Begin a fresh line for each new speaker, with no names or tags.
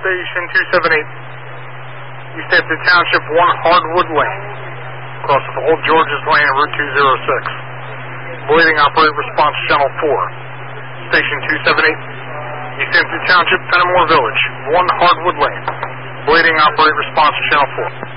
Station 278. East Hampton Township, 1 Hardwood Lane. Across of Old George's Lane, Route 206. Bleeding, operate response channel 4. Station 278. East Hampton Township, Fenimore Village, 1 Hardwood Lane. Bleeding, operate response channel 4.